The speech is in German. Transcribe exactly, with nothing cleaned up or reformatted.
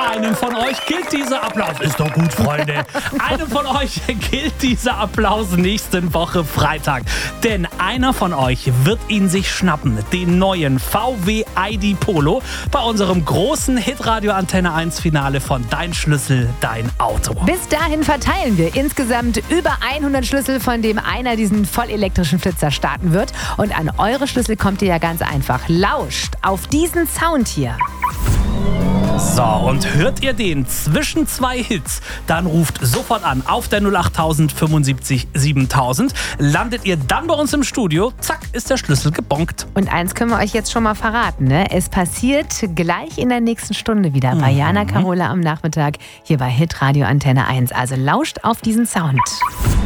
Einem von euch gilt dieser Applaus. Ist doch gut, Freunde. Einem von euch gilt dieser Applaus nächste Woche Freitag. Denn einer von euch wird ihn sich schnappen. Den neuen V W I D Polo bei unserem großen Hitradio Antenne eins Finale von Dein Schlüssel, dein Auto. Bis dahin verteilen wir insgesamt über hundert Schlüssel, von dem einer diesen vollelektrischen Flitzer starten wird. Und an eure Schlüssel kommt ihr ja ganz einfach. Lauscht auf diesen Sound hier. So, und hört ihr den zwischen zwei Hits, dann ruft sofort an auf der null acht null fünfundsiebzig siebentausend. Landet ihr dann bei uns im Studio, zack, ist der Schlüssel gebonkt. Und eins können wir euch jetzt schon mal verraten, ne? Es passiert gleich in der nächsten Stunde wieder bei Mhm. Jana Karola am Nachmittag hier bei Hitradio Antenne eins. Also lauscht auf diesen Sound.